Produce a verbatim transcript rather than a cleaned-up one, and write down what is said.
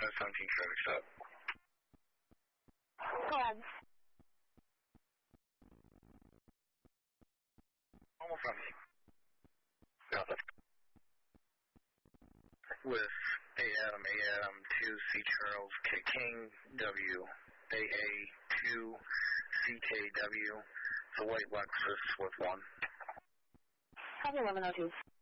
ten seventeen traffic stop. Go ahead. Almost on me. Got it. With A Adam, A Adam, two C Charles, K King, W, A A, two C K W, the white Lexus with one. Copy eleven oh two.